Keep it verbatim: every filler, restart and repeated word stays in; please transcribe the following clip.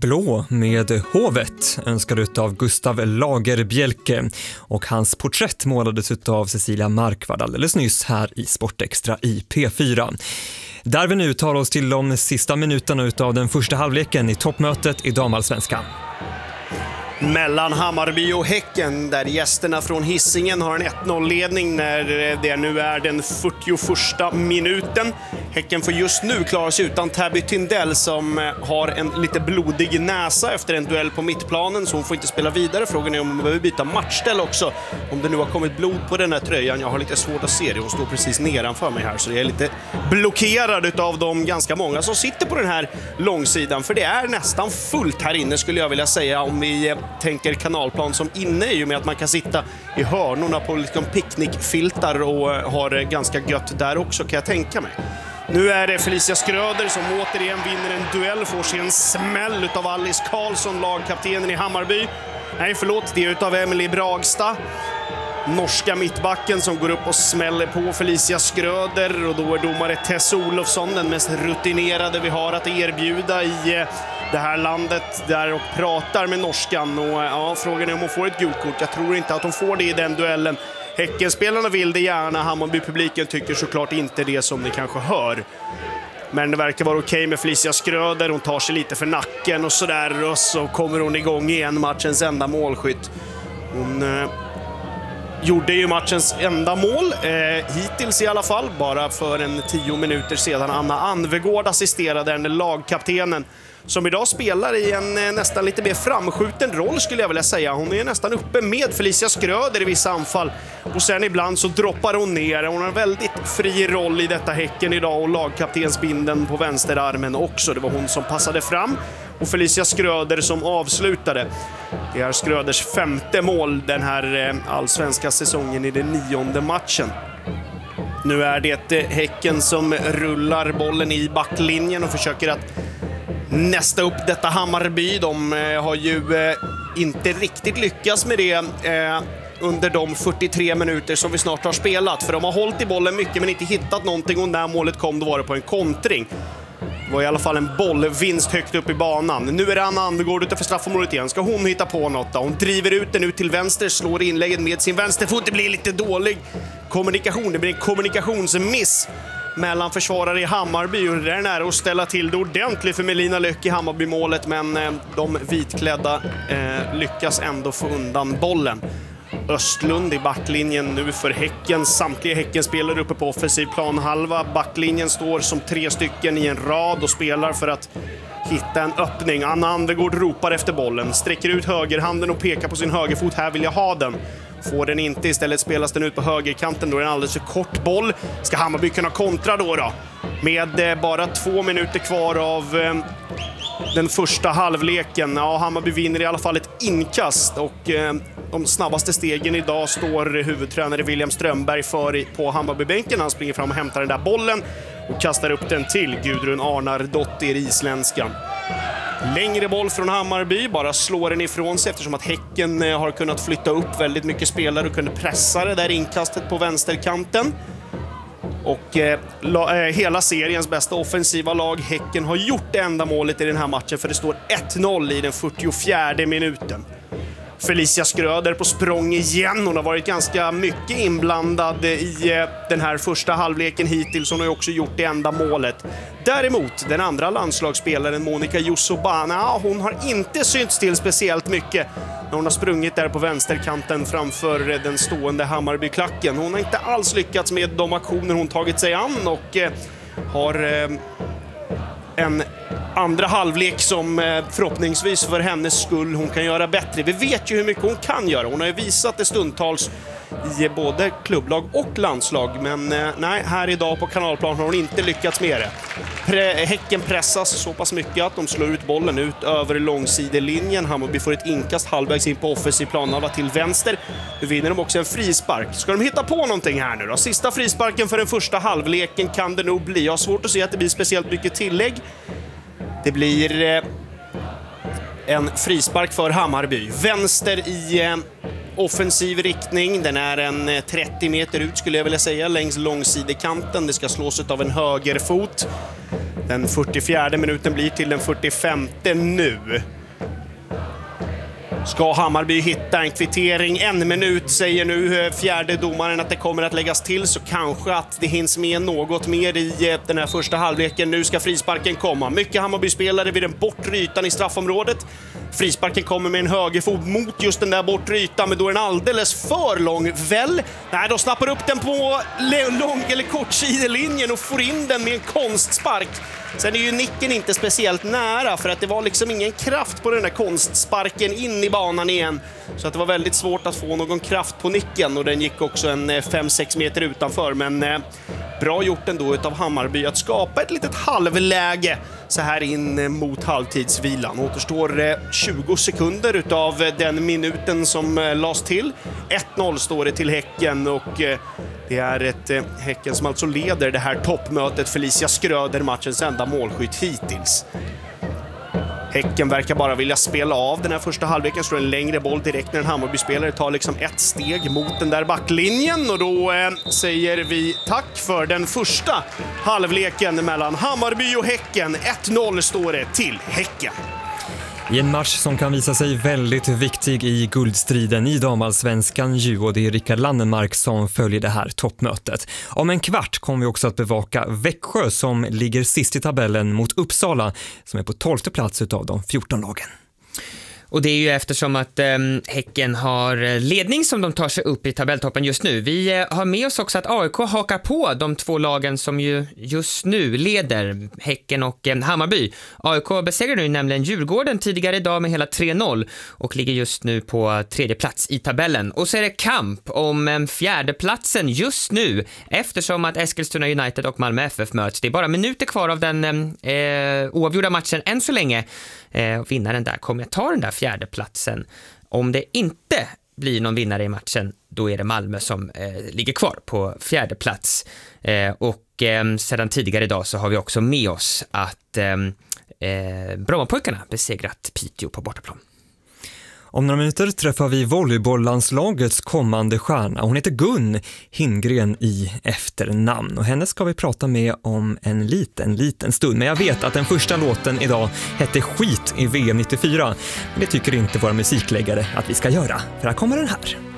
Blå med hovet önskad utav Gustav Lagerbielke och hans porträtt målades utav Cecilia Markvard alldeles nyss här i Sportextra i P fyra. Där vi nu tar oss till de sista minuterna utav den första halvleken i toppmötet i damallsvenskan. Mellan Hammarby och Häcken, där gästerna från Hisingen har en ett noll-ledning när det nu är den fyrtioförsta minuten. Häcken får just nu klara sig utan Tabby Tyndell som har en lite blodig näsa efter en duell på mittplanen, så hon får inte spela vidare. Frågan är om hon behöver byta matchställ också, om det nu har kommit blod på den här tröjan. Jag har lite svårt att se det, hon står precis nedanför mig här, så jag är lite blockerad av de ganska många som sitter på den här långsidan, för det är nästan fullt här inne skulle jag vilja säga, om vi tänker kanalplan som inne, i och med att man kan sitta i hörnorna på liksom picknickfiltar och har det ganska gött där också, kan jag tänka mig. Nu är det Felicia Skröder som återigen vinner en duell, får sig en smäll av Alice Karlsson, lagkaptenen i Hammarby. Nej, förlåt, det är utav Emily Bragstad, norska mittbacken, som går upp och smäller på Felicia Skröder, och då är domare Tess Olofsson den mest rutinerade vi har att erbjuda i det här landet, där och pratar med norskan, och ja, frågan är om hon får ett gult kort. Jag tror inte att hon får det i den duellen. Häckenspelarna vill det gärna, Hammarby-publiken tycker såklart inte det, som ni kanske hör. Men det verkar vara okej med Felicia Skröder, hon tar sig lite för nacken och sådär, och så kommer hon igång igen, matchens enda målskytt. Hon eh, gjorde ju matchens enda mål, eh, hittills i alla fall, bara för en tio minuter sedan. Anna Anvegård assisterade den lagkaptenen, som idag spelar i en eh, nästan lite mer framskjuten roll skulle jag vilja säga. Hon är nästan uppe med Felicia Skröder i vissa anfall, och sen ibland så droppar hon ner. Hon har en väldigt fri roll i detta Häcken idag, och lagkaptensbinden på vänsterarmen också. Det var hon som passade fram och Felicia Skröder som avslutade. Det är Skröders femte mål den här eh, allsvenska säsongen i den nionde matchen. Nu är det eh, Häcken som rullar bollen i backlinjen och försöker att nästa upp detta Hammarby. De eh, har ju eh, inte riktigt lyckats med det eh, under de fyrtiotre minuter som vi snart har spelat. För de har hållit i bollen mycket men inte hittat någonting, och när målet kom då var det på en kontring. Det var i alla fall en bollvinst högt upp i banan. Nu är det Anna Anvegård utanför straffområdet igen. Ska hon hitta på något då? Hon driver ut den ut till vänster, slår inlägget med sin vänsterfot. Det blir lite dålig kommunikation. Det blir en kommunikationsmiss mellan försvarare i Hammarby, och det är nära att ställa till det ordentligt för Melina Löck i Hammarby-målet, men eh, de vitklädda eh, lyckas ändå få undan bollen. Östlund i backlinjen nu för Häcken. Samtliga Häckenspelare uppe på offensiv planhalva. Backlinjen står som tre stycken i en rad och spelar för att hitta en öppning. Anna Anvegård ropar efter bollen, sträcker ut högerhanden och pekar på sin högerfot. Här vill jag ha den. Får den inte, istället spelas den ut på högerkanten. Då är det en alldeles för kort boll. Ska Hammarby kunna kontra då då? Med bara två minuter kvar av eh, den första halvleken. Ja, Hammarby vinner i alla fall ett inkast, och eh, de snabbaste stegen idag står huvudtränare William Strömberg för på Hammarbybänken. Han springer fram och hämtar den där bollen och kastar upp den till Gudrun Arnardottir, isländskan. Längre boll från Hammarby, bara slår den ifrån sig eftersom att Häcken har kunnat flytta upp väldigt mycket spelare och kunde pressa det där inkastet på vänsterkanten. Och eh, la, eh, hela seriens bästa offensiva lag, Häcken, har gjort det enda målet i den här matchen, för det står ett noll i den fyrtiofjärde minuten. Felicia Skröder på språng igen. Hon har varit ganska mycket inblandad i eh, den här första halvleken hittills. Hon har ju också gjort det enda målet. Däremot, den andra landslagsspelaren Monica Jusobana, hon har inte synts till speciellt mycket när hon har sprungit där på vänsterkanten framför den stående Hammarbyklacken. Hon har inte alls lyckats med de aktioner hon tagit sig an, och eh, har eh, en andra halvlek som eh, förhoppningsvis för hennes skull hon kan göra bättre. Vi vet ju hur mycket hon kan göra. Hon har ju visat det stundtals i både klubblag och landslag, men eh, nej, här idag på kanalplan har hon inte lyckats med det. Pre- häcken pressas så pass mycket att de slår ut bollen ut över långsidelinjen. Hammarby får ett inkast halvvägs in på offensiv planhalva till vänster. Nu vinner de också en frispark. Ska de hitta på någonting här nu då? Sista frisparken för den första halvleken kan det nog bli. Jag har svårt att se att det blir speciellt mycket tillägg. Det blir eh, en frispark för Hammarby. Vänster i eh, offensiv riktning. Den är en eh, trettio meter ut skulle jag vilja säga, längs långsidekanten. Det ska slås av en högerfot. Den fyrtiofjärde minuten blir till den fyrtiofemte nu. Ska Hammarby hitta en kvittering? En minut säger nu fjärde domaren att det kommer att läggas till, så kanske att det hinns med något mer i den här första halvleken. Nu ska frisparken komma. Mycket Hammarby-spelare vid den bortre ytan i straffområdet. Frisparken kommer med en högerfot mot just den där bortre ytan, men då är den alldeles för lång. Väl? Nej, de snappar upp den på lång eller kort sidelinjen och får in den med en konstspark. Sen är ju nicken inte speciellt nära, för att det var liksom ingen kraft på den där konstsparken in i banan igen. Så att det var väldigt svårt att få någon kraft på nicken, och den gick också en fem sex meter utanför. Men eh, bra gjort ändå utav Hammarby att skapa ett litet halvläge så här in mot halvtidsvilan. Återstår eh, tjugo sekunder utav den minuten som eh, lades till. ett noll står det till Häcken, och eh, det är ett eh, Häcken som alltså leder det här toppmötet. Felicia Skröder, matchens enda målskytt hittills. Häcken verkar bara vilja spela av den här första halvleken, slår en längre boll direkt när en Hammarby-spelare tar liksom ett steg mot den där backlinjen, och då eh, säger vi tack för den första halvleken mellan Hammarby och Häcken. ett noll står det till Häcken. I en match som kan visa sig väldigt viktig i guldstriden i damallsvenskan ju, och det är Rickard Lannemark som följer det här toppmötet. Om en kvart kommer vi också att bevaka Växjö som ligger sist i tabellen mot Uppsala som är på tolfte plats utav de fjorton lagen. Och det är ju eftersom att eh, Häcken har ledning som de tar sig upp i tabelltoppen just nu. Vi eh, har med oss också att A I K hakar på de två lagen som ju just nu leder, Häcken och eh, Hammarby. A I K besegrar nu nämligen Djurgården tidigare idag med hela tre noll och ligger just nu på tredje plats i tabellen. Och så är det kamp om eh, fjärde platsen just nu, eftersom att Eskilstuna United och Malmö F F möts. Det är bara minuter kvar av den eh, oavgjorda matchen än så länge. Eh, vinnaren där kommer att ta den där fjärde platsen. Om det inte blir någon vinnare i matchen, då är det Malmö som eh, ligger kvar på fjärde plats. Eh, och eh, sedan tidigare idag så har vi också med oss att eh, eh, Brommapojkarna besegrat Piteå på bortaplan. Om några minuter träffar vi volleybolllandslagets kommande stjärna. Hon heter Gun Hindgren i efternamn, och henne ska vi prata med om en liten, liten stund. Men jag vet att den första låten idag hette Skit i V M nittiofyra. Men det tycker inte våra musikläggare att vi ska göra, för här kommer den här.